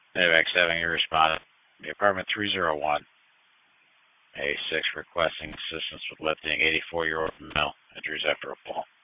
Avax 7, you responded. The apartment 301, A6 requesting assistance with lifting 84-year-old male. Injuries after a fall.